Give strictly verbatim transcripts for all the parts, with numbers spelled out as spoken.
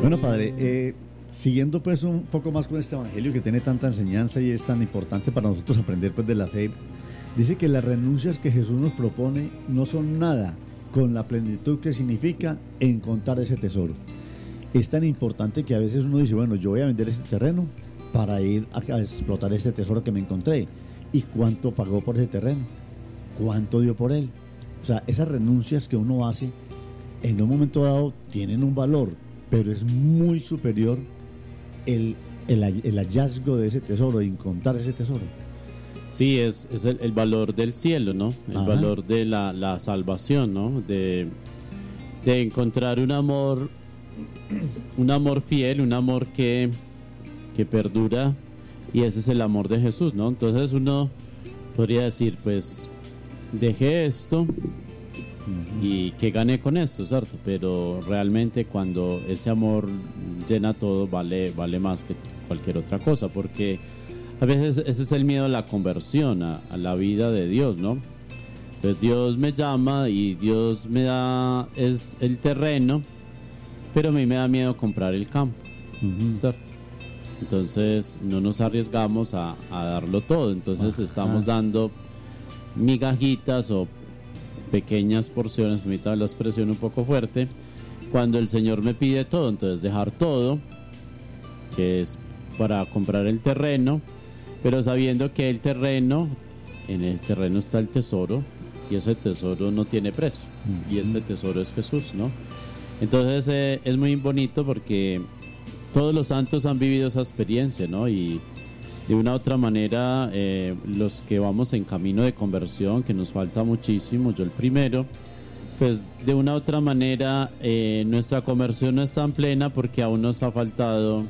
Bueno, padre, eh, siguiendo pues un poco más con este evangelio que tiene tanta enseñanza y es tan importante para nosotros aprender pues de la fe, dice que las renuncias que Jesús nos propone no son nada con la plenitud que significa encontrar ese tesoro. Es tan importante que a veces uno dice, bueno, yo voy a vender este terreno para ir a, a explotar este tesoro que me encontré. ¿Y cuánto pagó por ese terreno? ¿Cuánto dio por él? O sea, esas renuncias que uno hace en un momento dado tienen un valor, pero es muy superior el, el, el hallazgo de ese tesoro, encontrar ese tesoro. Sí, es, es el, el valor del cielo, ¿no? El Ajá. valor de la, la salvación, ¿no? De, de encontrar un amor, un amor fiel, un amor que, que perdura, y ese es el amor de Jesús, ¿no? Entonces uno podría decir, pues, dejé esto uh-huh. y ¿qué gané con esto, cierto? Pero realmente cuando ese amor llena todo, vale, vale más que cualquier otra cosa, porque a veces ese es el miedo a la conversión, a, a la vida de Dios, ¿no? Entonces Dios me llama y Dios me da es el terreno, pero a mí me da miedo comprar el campo, uh-huh. ¿cierto? Entonces no nos arriesgamos a, a darlo todo, entonces ah, estamos ah. dando migajitas o pequeñas porciones, permítame la expresión un poco fuerte, cuando el Señor me pide todo. Entonces dejar todo, que es para comprar el terreno, pero sabiendo que el terreno, en el terreno está el tesoro, y ese tesoro no tiene precio, uh-huh. y ese tesoro es Jesús, ¿no? Entonces eh, es muy bonito porque todos los santos han vivido esa experiencia, ¿no? Y de una u otra manera, eh, los que vamos en camino de conversión, que nos falta muchísimo, yo el primero, pues de una u otra manera eh, nuestra conversión no es tan plena porque aún nos ha faltado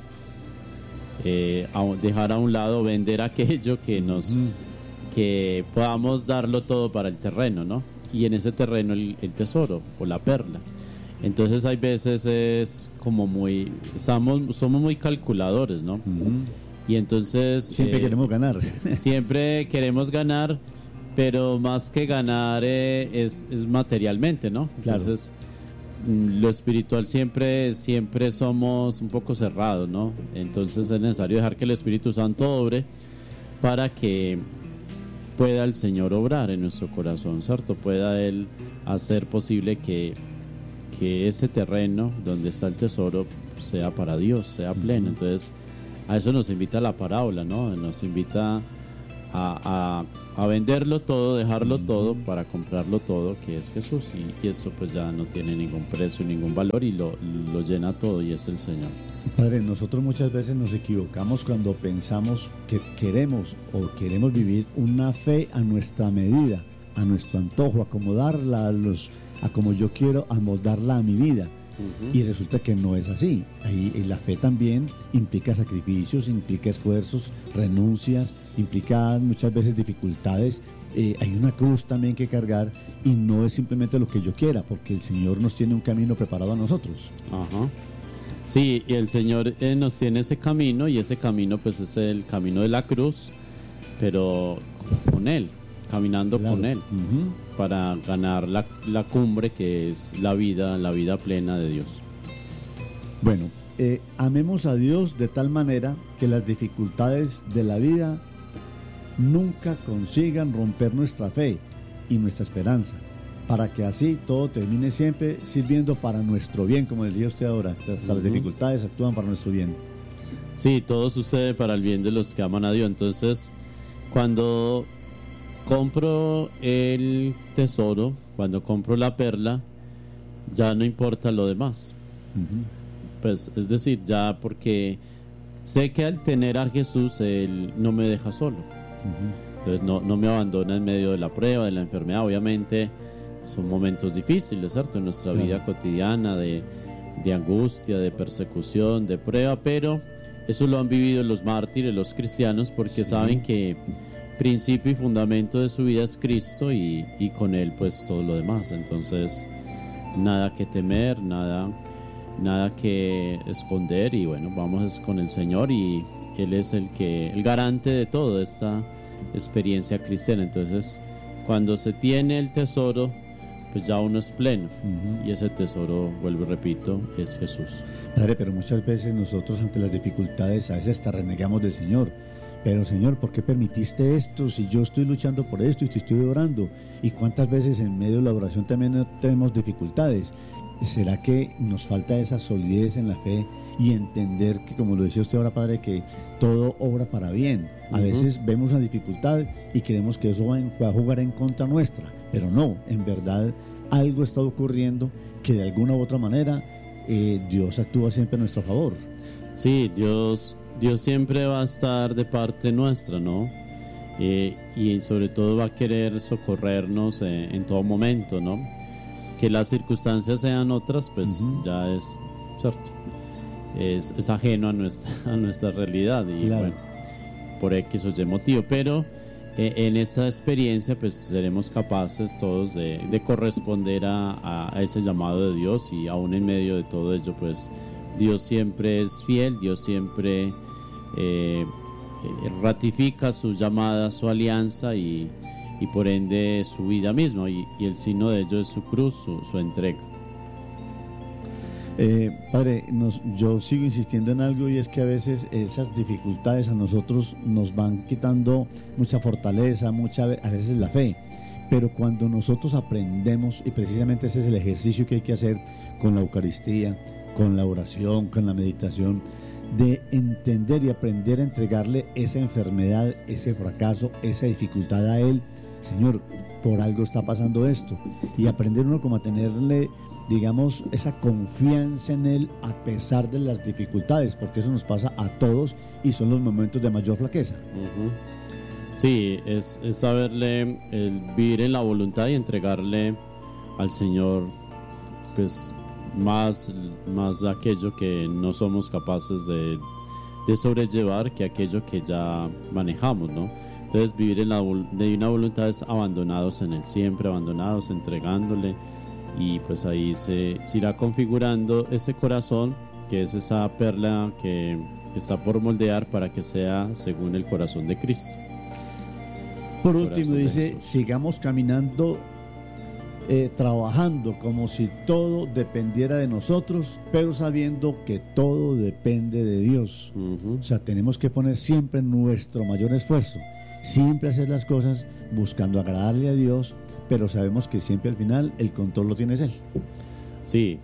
eh, a dejar a un lado, vender aquello que nos, mm. que podamos darlo todo para el terreno, ¿no? Y en ese terreno el, el tesoro o la perla. Entonces hay veces es como muy, estamos, somos muy calculadores, ¿no? Uh-huh. Y entonces siempre eh, queremos ganar. Siempre queremos ganar, pero más que ganar eh, es, es materialmente, ¿no? Entonces claro. Lo espiritual siempre, siempre somos un poco cerrados, ¿no? Entonces es necesario dejar que el Espíritu Santo obre para que pueda el Señor obrar en nuestro corazón, ¿cierto? Pueda Él hacer posible que que ese terreno donde está el tesoro sea para Dios, sea pleno. Entonces a eso nos invita la parábola, ¿no? Nos invita a, a, a venderlo todo, dejarlo uh-huh. todo para comprarlo todo, que es Jesús, y, y eso pues ya no tiene ningún precio, ningún valor, y lo, lo llena todo, y es el Señor. Padre, nosotros muchas veces nos equivocamos cuando pensamos que queremos o queremos vivir una fe a nuestra medida, a nuestro antojo, acomodarla a los a como yo quiero, amoldarla a mi vida. Uh-huh. Y resulta que no es así. Ahí la fe también implica sacrificios, implica esfuerzos, renuncias, implica muchas veces dificultades. Eh, hay una cruz también que cargar, y no es simplemente lo que yo quiera, porque el Señor nos tiene un camino preparado a nosotros. Ajá. Sí, y el Señor eh, nos tiene ese camino, y ese camino pues es el camino de la cruz, pero con Él, caminando claro. con Él, uh-huh. para ganar la, la cumbre, que es la vida, la vida plena de Dios. Bueno, eh, amemos a Dios de tal manera que las dificultades de la vida nunca consigan romper nuestra fe y nuestra esperanza, para que así todo termine siempre sirviendo para nuestro bien, como decía usted ahora. Hasta uh-huh. las dificultades actúan para nuestro bien. Sí, todo sucede para el bien de los que aman a Dios. Entonces, cuando compro el tesoro, cuando compro la perla, ya no importa lo demás. Uh-huh. Pues es decir, ya, porque sé que al tener a Jesús, Él no me deja solo. Uh-huh. Entonces no, no me abandona en medio de la prueba, de la enfermedad. Obviamente son momentos difíciles, ¿cierto? En nuestra uh-huh. vida cotidiana, de, de angustia, de persecución, de prueba, pero eso lo han vivido los mártires, los cristianos, porque sí. saben que principio y fundamento de su vida es Cristo, y, y con Él pues todo lo demás. Entonces nada que temer, nada, nada que esconder, y bueno, vamos con el Señor, y Él es el que, el garante de toda esta experiencia cristiana. Entonces cuando se tiene el tesoro, pues ya uno es pleno. Uh-huh. Y ese tesoro, vuelvo y repito, es Jesús. Padre, pero muchas veces nosotros ante las dificultades a veces hasta renegamos del Señor. Pero Señor, ¿por qué permitiste esto si yo estoy luchando por esto y te estoy orando? ¿Y cuántas veces en medio de la oración también tenemos dificultades? ¿Será que nos falta esa solidez en la fe y entender que, como lo decía usted ahora, Padre, que todo obra para bien? A uh-huh. veces vemos una dificultad y creemos que eso va, en, va a jugar en contra nuestra, pero no, en verdad algo está ocurriendo que de alguna u otra manera eh, Dios actúa siempre a nuestro favor. Sí, Dios, Dios siempre va a estar de parte nuestra, ¿no? Eh, y sobre todo va a querer socorrernos eh, en todo momento, ¿no? Que las circunstancias sean otras, pues uh-huh. ya es cierto, es, es ajeno a nuestra, a nuestra realidad y claro. bueno, por X o Y motivo, pero eh, en esa experiencia pues seremos capaces todos de, de corresponder a, a ese llamado de Dios, y aún en medio de todo ello pues Dios siempre es fiel, Dios siempre eh, ratifica su llamada, su alianza y y por ende su vida misma, y, y el signo de ello es su cruz, su, su entrega. Eh, padre, nos, yo sigo insistiendo en algo, y es que a veces esas dificultades a nosotros nos van quitando mucha fortaleza, mucha, a veces la fe, pero cuando nosotros aprendemos, y precisamente ese es el ejercicio que hay que hacer con la Eucaristía, con la oración, con la meditación, de entender y aprender a entregarle esa enfermedad, ese fracaso, esa dificultad a Él. Señor, por algo está pasando esto, y aprender uno como a tenerle, digamos, esa confianza en Él a pesar de las dificultades, porque eso nos pasa a todos y son los momentos de mayor flaqueza. Uh-huh. Sí, es, es saberle, el vivir en la voluntad y entregarle al Señor pues más, más aquello que no somos capaces de, de sobrellevar que aquello que ya manejamos, ¿no? Entonces vivir en la de una voluntad es abandonados en Él, siempre abandonados, entregándole, y pues ahí se, se irá configurando ese corazón que es esa perla que, que está por moldear para que sea según el corazón de Cristo. Por último dice, sigamos caminando, eh, trabajando como si todo dependiera de nosotros, pero sabiendo que todo depende de Dios. Uh-huh. O sea, tenemos que poner siempre nuestro mayor esfuerzo, siempre hacer las cosas buscando agradarle a Dios, pero sabemos que siempre al final el control lo tiene Él. Sí,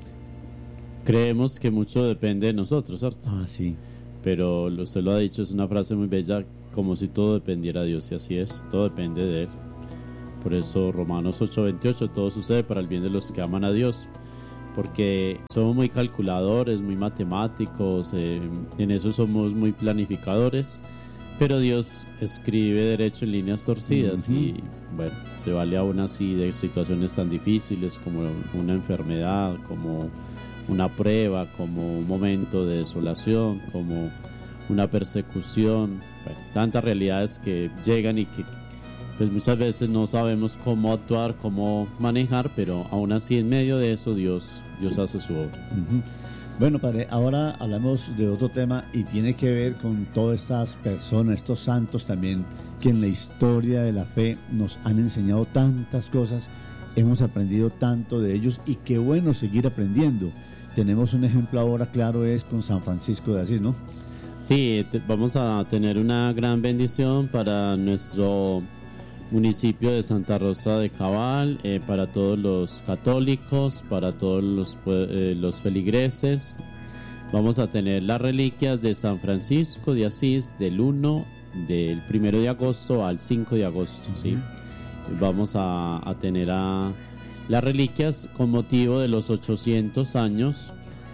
creemos que mucho depende de nosotros, ¿cierto? Ah, sí. Pero usted lo ha dicho, es una frase muy bella, como si todo dependiera de Dios, y así es, todo depende de Él. Por eso Romanos ocho veintiocho, todo sucede para el bien de los que aman a Dios, porque somos muy calculadores, muy matemáticos, eh, en eso somos muy planificadores, pero Dios escribe derecho en líneas torcidas. Uh-huh. Y bueno, se vale aún así de situaciones tan difíciles como una enfermedad, como una prueba, como un momento de desolación, como una persecución, bueno, tantas realidades que llegan y que pues muchas veces no sabemos cómo actuar, cómo manejar, pero aún así en medio de eso Dios, Dios hace su obra. Uh-huh. Bueno, padre, ahora hablamos de otro tema y tiene que ver con todas estas personas, estos santos también, que en la historia de la fe nos han enseñado tantas cosas, hemos aprendido tanto de ellos, y qué bueno seguir aprendiendo. Tenemos un ejemplo ahora claro, es con San Francisco de Asís, ¿no? Sí, te, vamos a tener una gran bendición para nuestro municipio de Santa Rosa de Cabal, eh, para todos los católicos, para todos los, eh, los feligreses. Vamos a tener las reliquias de San Francisco de Asís del uno, del primero de agosto al cinco de agosto, ¿sí? Vamos a, a tener a las reliquias con motivo de los ochocientos años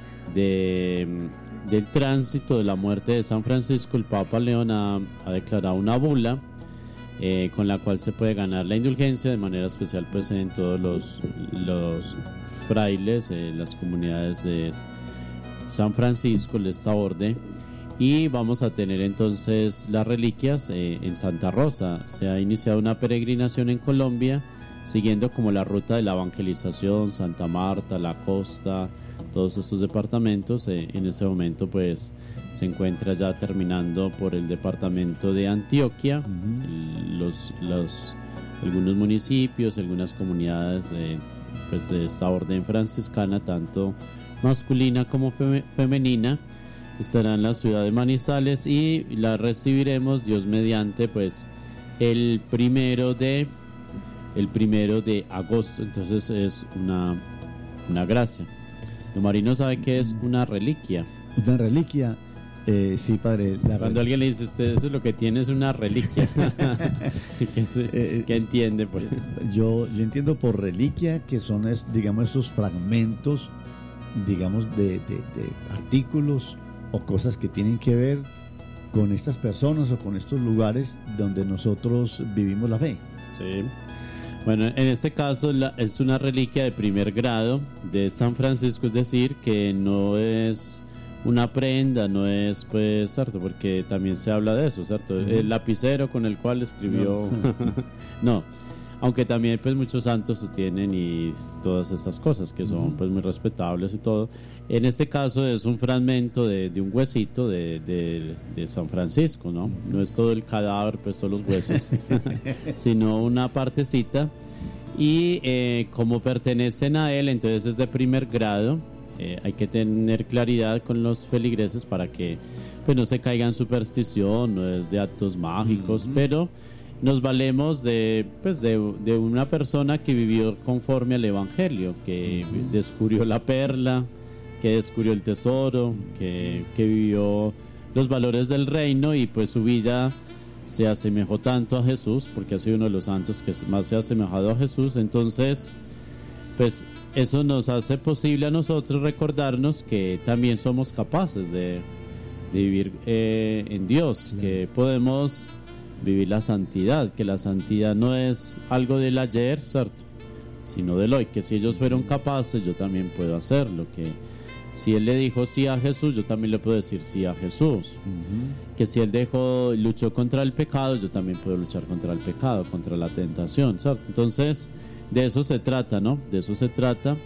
de, del tránsito de la muerte de San Francisco. El Papa León ha, ha declarado una bula Eh, con la cual se puede ganar la indulgencia, de manera especial pues en todos los, los frailes, eh, las comunidades de San Francisco, de esta orden. Y vamos a tener entonces las reliquias eh, en Santa Rosa. Se ha iniciado una peregrinación en Colombia, siguiendo como la ruta de la evangelización, Santa Marta, La Costa, todos estos departamentos. Eh, en este momento pues se encuentra ya terminando por el departamento de Antioquia. Uh-huh. los, los algunos municipios, algunas comunidades eh, pues de esta orden franciscana, tanto masculina como fem- femenina, estará en la ciudad de Manizales y la recibiremos, Dios mediante, pues el primero de el primero de agosto. Entonces es una, una gracia. Don Marino sabe que es una reliquia. Una reliquia, eh, sí, padre. La Cuando alguien le dice, usted eso es lo que tiene, es una reliquia. ¿Qué, se- Eh, qué entiende? Pues? Yo, yo entiendo por reliquia que son, es, digamos, esos fragmentos, digamos, de, de- de artículos o cosas que tienen que ver con estas personas o con estos lugares donde nosotros vivimos la fe. Sí. Bueno, en este caso la- es una reliquia de primer grado de San Francisco, es decir, que no es una prenda, no es, pues, ¿cierto? Porque también se habla de eso, ¿cierto? Ujú. El lapicero con el cual escribió... No, aunque también, pues, muchos santos se tienen y todas esas cosas que son, Ujú. pues, muy respetables y todo. En este caso es un fragmento de, de un huesito de, de, de San Francisco, ¿no? No es todo el cadáver, pues, todos los huesos, sino una partecita. Y eh, como pertenecen a él, entonces es de primer grado. Eh, hay que tener claridad con los feligreses para que pues no se caiga en superstición, no es de actos mágicos, Ujú. pero nos valemos de pues de, de una persona que vivió conforme al Evangelio, que Ujú. descubrió la perla, que descubrió el tesoro, que, que vivió los valores del reino y pues su vida se asemejó tanto a Jesús, porque ha sido uno de los santos que más se ha asemejado a Jesús. Entonces, pues eso nos hace posible a nosotros recordarnos que también somos capaces de, de vivir eh, en Dios, Claro. que podemos vivir la santidad, que la santidad no es algo del ayer, ¿cierto?, sino del hoy, que si ellos fueron capaces, yo también puedo hacerlo, que si él le dijo sí a Jesús, yo también le puedo decir sí a Jesús, Ujú. que si él dejó, luchó contra el pecado, yo también puedo luchar contra el pecado, contra la tentación, ¿cierto? Entonces, de eso se trata, ¿no? De eso se trata.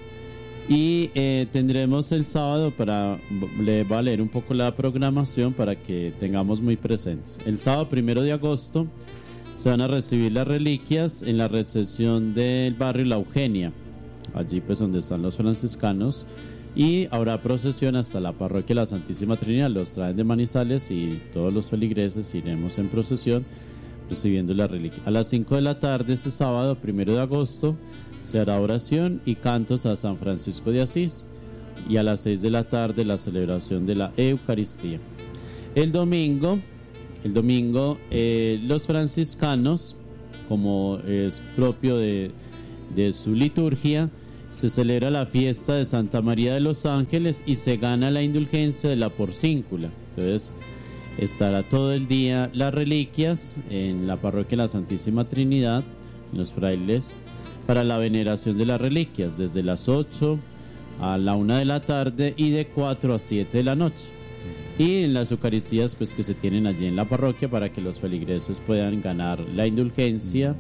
Y eh, tendremos el sábado para, le va a leer un poco la programación para que tengamos muy presentes. El sábado primero de agosto se van a recibir las reliquias en la recepción del barrio La Eugenia, allí pues donde están los franciscanos, y habrá procesión hasta la parroquia de la Santísima Trinidad. Los traen de Manizales y todos los feligreses iremos en procesión recibiendo la reliquia. A las cinco de la tarde este sábado primero de agosto se hará oración y cantos a San Francisco de Asís, y a las seis de la tarde la celebración de la Eucaristía. El domingo El domingo eh, los franciscanos, como es propio de, de su liturgia, se celebra la fiesta de Santa María de los Ángeles y se gana la indulgencia de la porcíncula. Entonces estará todo el día las reliquias en la parroquia de la Santísima Trinidad, en los frailes, para la veneración de las reliquias, desde las ocho a la una de la tarde y de cuatro a siete de la noche. Y en las Eucaristías pues que se tienen allí en la parroquia para que los feligreses puedan ganar la indulgencia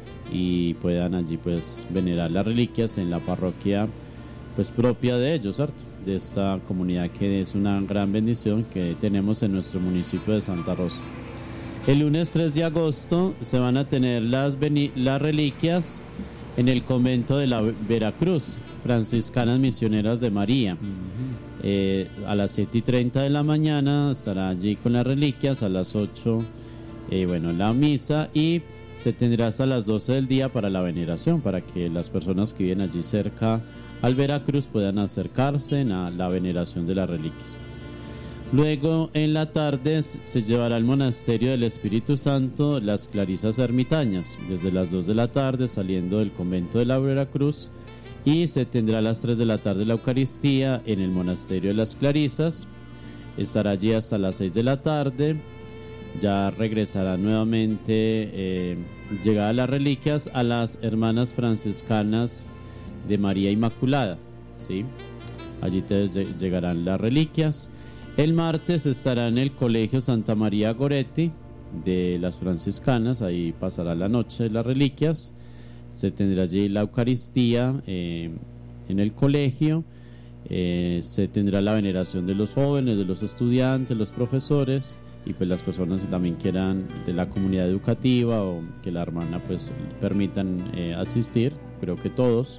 y puedan allí pues venerar las reliquias en la parroquia pues propia de ellos, ¿cierto?, de esta comunidad, que es una gran bendición que tenemos en nuestro municipio de Santa Rosa. El lunes tres de agosto se van a tener las, veni- las reliquias en el convento de la Veracruz, Franciscanas Misioneras de María. Eh, a las siete y treinta de la mañana estará allí con las reliquias, a las ocho eh, bueno, la misa, y se tendrá hasta las doce del día para la veneración, para que las personas que viven allí cerca al Veracruz puedan acercarse a la veneración de las reliquias. Luego en la tarde se llevará al monasterio del Espíritu Santo las Clarisas Ermitañas, desde las dos de la tarde saliendo del convento de la Veracruz, y se tendrá a las tres de la tarde la Eucaristía en el monasterio de las Clarisas. Estará allí hasta las seis de la tarde. Ya regresará nuevamente, eh, llegadas las reliquias, a las hermanas franciscanas de María Inmaculada, ¿sí? Allí te llegarán las reliquias. El martes estará en el colegio Santa María Goretti de las franciscanas, ahí pasará la noche de las reliquias. Se tendrá allí la Eucaristía eh, en el colegio, eh, se tendrá la veneración de los jóvenes, de los estudiantes, los profesores, y pues las personas que también quieran de la comunidad educativa o que la hermana pues permitan eh, asistir, creo que todos,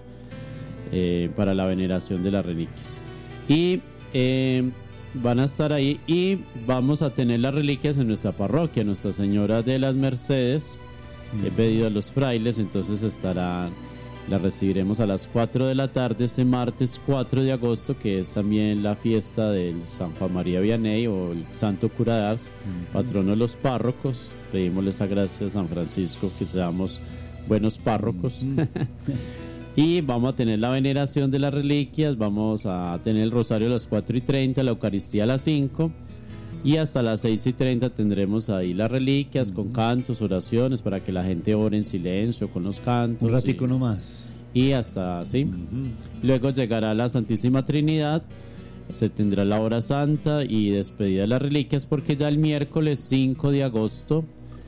eh, para la veneración de las reliquias. Y eh, van a estar ahí y vamos a tener las reliquias en nuestra parroquia, Nuestra Señora de las Mercedes. He pedido a los frailes, entonces estará, la recibiremos a las cuatro de la tarde ese martes cuatro de agosto, que es también la fiesta del San Juan María Vianney o el Santo Cura de Ars, uh-huh. patrono de los párrocos. Pedimos esa gracia a San Francisco, que seamos buenos párrocos. Uh-huh. Y vamos a tener la veneración de las reliquias, vamos a tener el rosario a las cuatro y treinta, la Eucaristía a las cinco. Y hasta las seis y treinta tendremos ahí las reliquias, uh-huh. con cantos, oraciones, para que la gente ore en silencio con los cantos. Un ratico y, nomás. Y hasta, sí. Uh-huh. Luego llegará la Santísima Trinidad, se tendrá la hora santa y despedida de las reliquias, porque ya el miércoles cinco de agosto,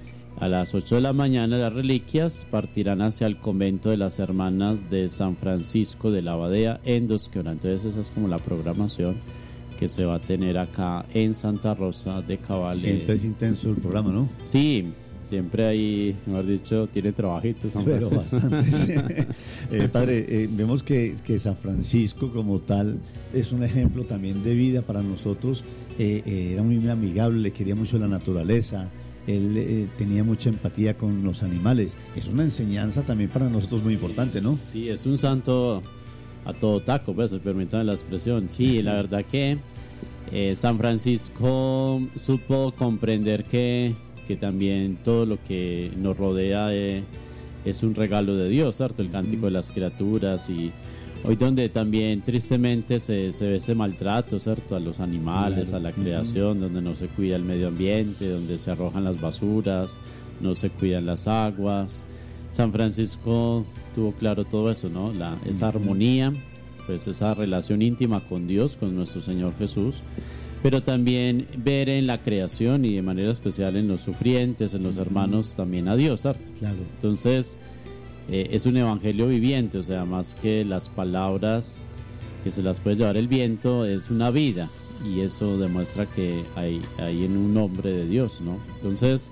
a las ocho de la mañana, las reliquias partirán hacia el convento de las hermanas de San Francisco de la Abadía en Dosqueora. Entonces esa es como la programación que se va a tener acá en Santa Rosa de Cabal. Siempre es intenso el programa, ¿no? Sí, siempre hay, mejor dicho, tiene trabajitos. Pero bastante. eh, padre, eh, vemos que, que San Francisco como tal es un ejemplo también de vida para nosotros. Eh, eh, era muy amigable, quería mucho la naturaleza. Él eh, tenía mucha empatía con los animales. Es una enseñanza también para nosotros muy importante, ¿no? Sí, es un santo a todo taco, pues, permítanme la expresión. Sí, la verdad que eh, San Francisco supo comprender que, que también todo lo que nos rodea eh, es un regalo de Dios, ¿cierto? El cántico de las criaturas, y hoy donde también tristemente se, se ve ese maltrato, ¿cierto? A los animales, claro. A la creación, uh-huh. donde no se cuida el medio ambiente, donde se arrojan las basuras, no se cuidan las aguas. San Francisco tuvo claro todo eso, ¿no? La, esa uh-huh. armonía, pues esa relación íntima con Dios, con nuestro Señor Jesús, pero también ver en la creación y de manera especial en los sufrientes, en los uh-huh. hermanos, también a Dios, ¿cierto? Claro. Entonces, Eh, es un evangelio viviente, o sea, más que las palabras que se las puede llevar el viento, es una vida, y eso demuestra que hay, hay en un hombre de Dios, ¿no? Entonces,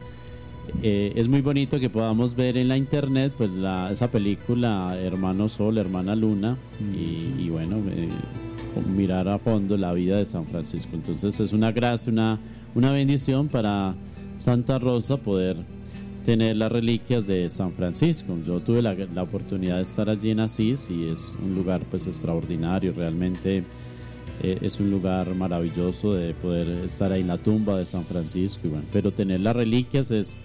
eh, es muy bonito que podamos ver en la internet, pues, la, esa película Hermano Sol, Hermana Luna, y, y bueno, eh, mirar a fondo la vida de San Francisco. Entonces, es una gracia, una, una bendición para Santa Rosa poder tener las reliquias de San Francisco. Yo tuve la, la oportunidad de estar allí en Asís, y es un lugar pues extraordinario, realmente eh, es un lugar maravilloso de poder estar ahí en la tumba de San Francisco, y bueno, pero tener las reliquias es,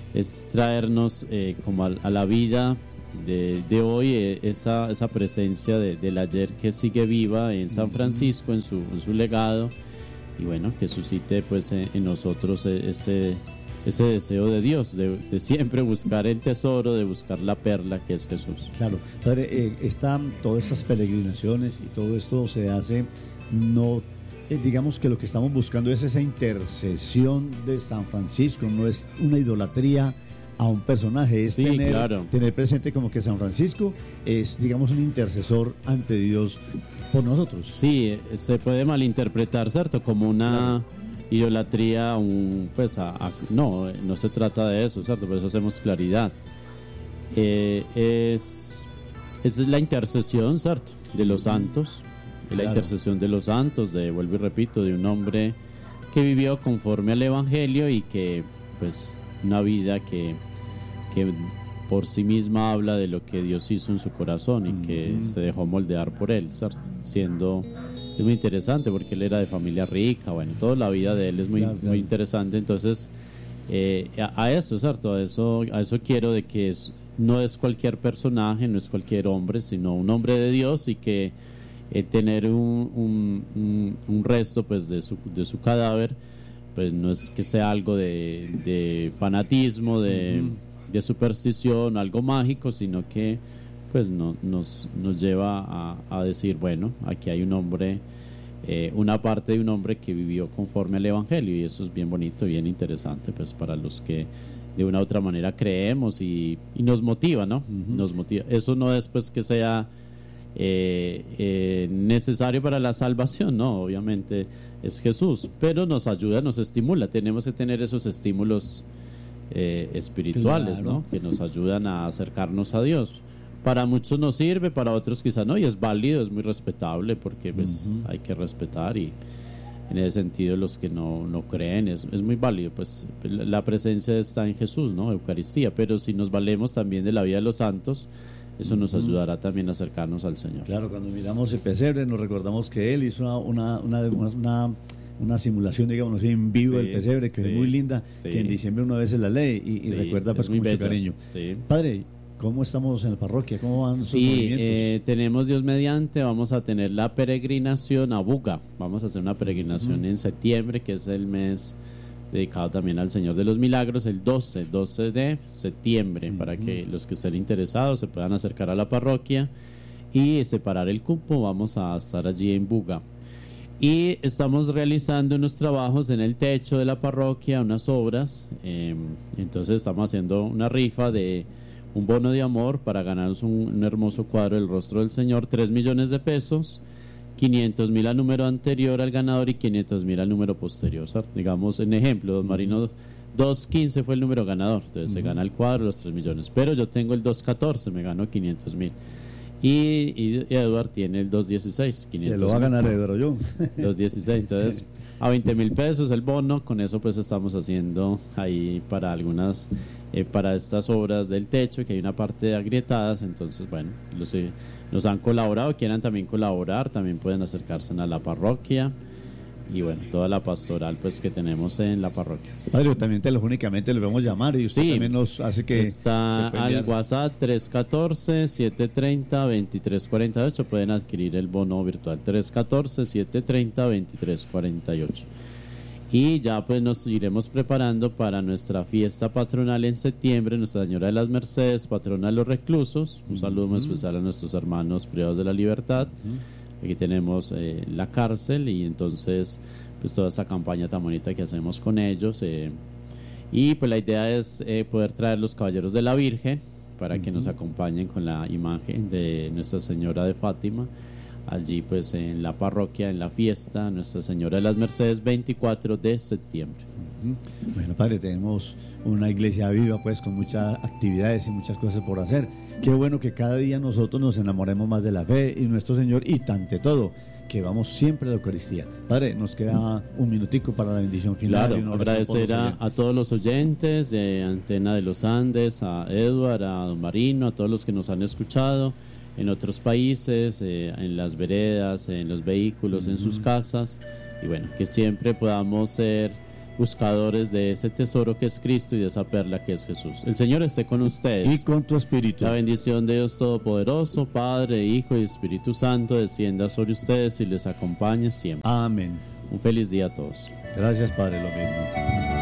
es traernos eh, como a, a la vida de, de hoy, eh, esa, esa presencia de, del ayer que sigue viva en San Francisco, en su, en su legado, y bueno, que suscite pues en, en nosotros ese ese deseo de Dios, de, de siempre buscar el tesoro, de buscar la perla que es Jesús. Claro, padre, eh, están todas estas peregrinaciones y todo esto se hace, no, eh, digamos que lo que estamos buscando es esa intercesión de San Francisco, no es una idolatría a un personaje, es sí, tener, claro. tener presente como que San Francisco es, digamos, un intercesor ante Dios por nosotros. Sí, se puede malinterpretar, ¿cierto? Como una... Claro. Idolatría, un, pues a, a, no, no se trata de eso, ¿cierto? Por eso hacemos claridad. Eh, es, es la intercesión, ¿cierto? De los santos, claro. La intercesión de los santos, de, vuelvo y repito, de un hombre que vivió conforme al Evangelio y que, pues, una vida que, que por sí misma habla de lo que Dios hizo en su corazón y que mm. se dejó moldear por él, ¿cierto? Siendo... Es muy interesante porque él era de familia rica, bueno, toda la vida de él es muy, claro, claro. muy interesante. Entonces, eh, a, a eso, ¿cierto? A eso, a eso quiero, de que es, no es cualquier personaje, no es cualquier hombre, sino un hombre de Dios, y que el tener un, un, un, un resto pues de su, de su cadáver, pues no es que sea algo de, de fanatismo, de, uh-huh. de superstición, algo mágico, sino que pues no, nos, nos lleva a, a decir, bueno, aquí hay un hombre, eh, una parte de un hombre que vivió conforme al Evangelio, y eso es bien bonito, bien interesante, pues para los que de una u otra manera creemos, y, y nos motiva, ¿no? Uh-huh. Nos motiva. Eso no es pues que sea eh, eh, necesario para la salvación, no, obviamente es Jesús, pero nos ayuda, nos estimula, tenemos que tener esos estímulos eh, espirituales, Claro. ¿no? Que nos ayudan a acercarnos a Dios. Para muchos nos sirve, para otros quizá no, y es válido, es muy respetable, porque pues Ujú. hay que respetar, y en ese sentido los que no, no creen, es, es muy válido, pues la presencia está en Jesús, ¿no? Eucaristía, pero si nos valemos también de la vida de los santos, eso nos Ujú. ayudará también a acercarnos al Señor. Claro, cuando miramos el pesebre nos recordamos que él hizo una, una, una, una, una simulación, digamos así, en vivo Sí, del pesebre, que sí, es muy linda, sí. que en diciembre una vez se la lee y, y Sí, recuerda pues es con muy mucho bella. cariño. Sí. Padre, ¿cómo estamos en la parroquia? ¿Cómo van sus Sí, movimientos? eh, tenemos Dios mediante, vamos a tener la peregrinación a Buga. Vamos a hacer una peregrinación en septiembre, que es el mes dedicado también al Señor de los Milagros, el doce, doce de septiembre, para que los que estén interesados se puedan acercar a la parroquia y separar el cupo. Vamos a estar allí en Buga. Y estamos realizando unos trabajos en el techo de la parroquia, unas obras. eh, entonces estamos haciendo una rifa de un bono de amor para ganarnos un, un hermoso cuadro del rostro del Señor, tres millones de pesos, quinientos mil al número anterior al ganador y quinientos mil al número posterior. O sea, digamos, en ejemplo, Don Marino dos quince fue el número ganador, entonces se gana el cuadro, los tres millones. Pero yo tengo el dos catorce, me gano quinientos mil. Y, y Edward tiene el dos dieciséis, Se lo va a ganar Eduardo yo. dos dieciséis, entonces a veinte mil pesos el bono. Con eso pues estamos haciendo ahí para algunas eh, para estas obras del techo, que hay una parte de agrietadas. Entonces bueno, los eh, nos han colaborado, quieran también colaborar, también pueden acercarse a la parroquia, y bueno, toda la pastoral pues que tenemos en la parroquia. Padre, también telefónicamente le vamos a llamar y usted Sí, también nos hace que está se puede al enviar. WhatsApp tres uno cuatro, siete tres cero, dos tres cuatro ocho. Pueden adquirir el bono virtual tres uno cuatro, siete tres cero, dos tres cuatro ocho. Y ya pues nos iremos preparando para nuestra fiesta patronal en septiembre, Nuestra Señora de las Mercedes, patrona de los reclusos. Un saludo muy especial a nuestros hermanos privados de la libertad. Aquí tenemos eh, la cárcel, y entonces pues toda esa campaña tan bonita que hacemos con ellos. eh, y pues la idea es eh, poder traer los caballeros de la Virgen para que nos acompañen con la imagen de Nuestra Señora de Fátima, allí pues en la parroquia, en la fiesta Nuestra Señora de las Mercedes, veinticuatro de septiembre. Ujú. Bueno, padre, tenemos una iglesia viva, pues, con muchas actividades y muchas cosas por hacer. Qué bueno que cada día nosotros nos enamoremos más de la fe y nuestro Señor, y ante todo, que vamos siempre a la Eucaristía. Padre, nos queda un minutico para la bendición final. Claro, y una oración por agradecer los a, oyentes. a todos los oyentes de Antena de los Andes, a Edward, a Don Marino, a todos los que nos han escuchado en otros países, eh, en las veredas, en los vehículos, en sus casas, y bueno, que siempre podamos ser buscadores de ese tesoro que es Cristo y de esa perla que es Jesús. El Señor esté con ustedes. Y con tu espíritu. La bendición de Dios Todopoderoso, Padre, Hijo y Espíritu Santo, descienda sobre ustedes y les acompañe siempre. Amén. Un feliz día a todos. Gracias, Padre, lo mismo.